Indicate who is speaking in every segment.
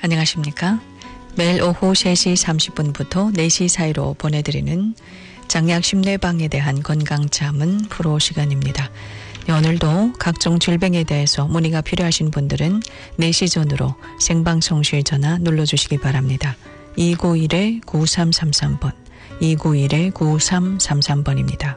Speaker 1: 안녕하십니까? 매일 오후 3시 30분부터 4시 사이로 보내드리는 장약 심내방에 대한 건강자문 프로 시간입니다. 오늘도 각종 질병에 대해서 문의가 필요하신 분들은 4시 전으로 생방송 실 전화 눌러주시기 바랍니다. 291-9333번, 291-9333번입니다.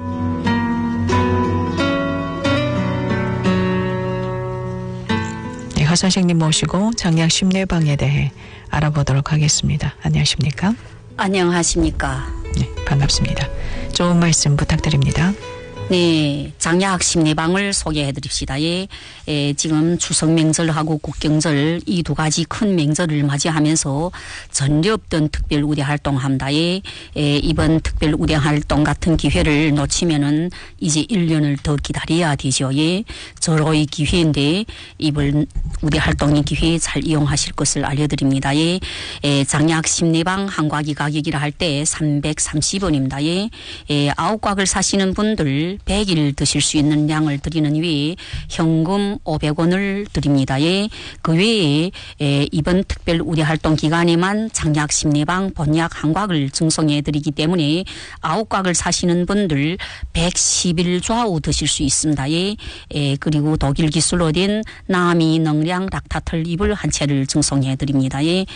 Speaker 1: 하 선생님 모시고 장약 심내방에 대해 알아보도록 하겠습니다. 안녕하십니까?
Speaker 2: 안녕하십니까?
Speaker 1: 네, 반갑습니다. 좋은 말씀 부탁드립니다.
Speaker 2: 네, 장약 심내방을 소개해 드립시다. 지금 추석 명절하고 국경절 이 두 가지 큰 명절을 맞이하면서 전례 없던 특별 우대 활동합니다. 이번 특별 우대 활동 같은 기회를 놓치면은 이제 1년을 더 기다려야 되죠. 절호의 기회인데 이번 우대 활동의 기회 잘 이용하실 것을 알려드립니다. 장약 심내방 한 곽이 가격이라 할 때 330원입니다. 9곽을 사시는 분들 100일 드실 수 있는 양을 드리는 외에 현금 500원을 드립니다. 그 외에 이번 특별 우대 활동 기간에만 장약 심내방 본약 한 곽을 증송해 드리기 때문에 9곽을 사시는 분들 110일 좌우 드실 수 있습니다. 그리고 독일 기술로 된 나미 능량 락타틀 잎을 한 채를 증송해 드립니다.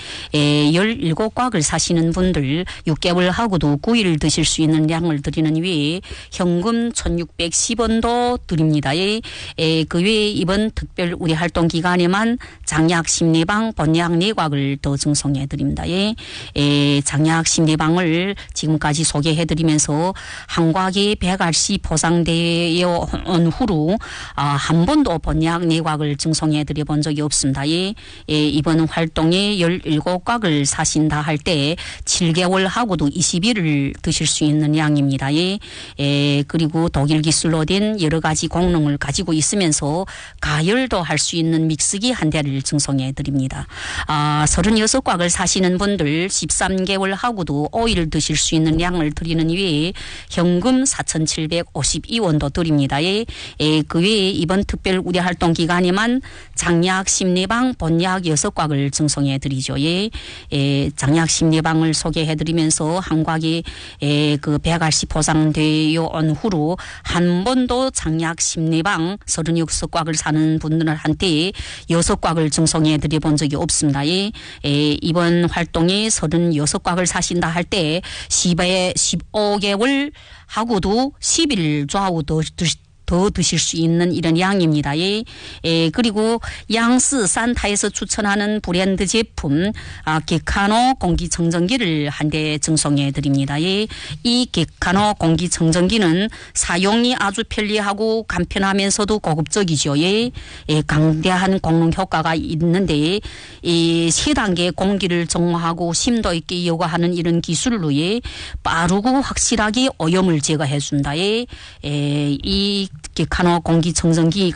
Speaker 2: 17곽을 사시는 분들 6개월 하고도 9일 드실 수 있는 양을 드리는 외에 현금 1610원도 드립니다. 그 외에 이번 특별 우대 활동 기간에만 장약 심내방 본약 4곽을 더 증송해 드립니다. 장약 심내방을 지금까지 소개해 드리면서 한 곽에 100알씩 포상되어 온 후로 한 번도 본약 4곽을 증송해 드려 본 적이 없습니다. 이번 활동에 17곽을 사신다 할 때 7개월 하고도 20일을 드실 수 있는 양입니다. 그리고 독일 기술로 된 여러 가지功能을 가지고 있으면서 가열도 할 수 있는 믹스기 한 대를 증송해 드립니다. 36곽을 사시는 분들 13개월 하고도 5일 드실 수 있는 양을 드리는 외에 현금 4,752원도 드립니다. 그 외에 이번 특별 우대 활동 기간에만 장약 심내방 본약 6곽을 증송해 드리죠. 장약 심내방을 소개해 드리면서 한 곽에 그 100알씩 보상되어 온 후로 한 번도 장약 심내방 36곽을 사는 분들한테 6곽을 증송해 드려 본 적이 없습니다. 이번 활동에 36곽을 사신다 할 때 15개월 하고도 10일 좌우 더 드실 수 있는 이런 양입니다. 그리고 양스 산타에서 추천하는 브랜드 제품 게카노 공기청정기를 한 대 증송해 드립니다. 이 게카노 공기청정기는 사용이 아주 편리하고 간편하면서도 고급적이죠. 강대한 공능 효과가 있는데 이 3단계 공기를 정화하고 심도 있게 여과하는 이런 기술로 빠르고 확실하게 오염을 제거해 준다. 이 게카노 공기청정기가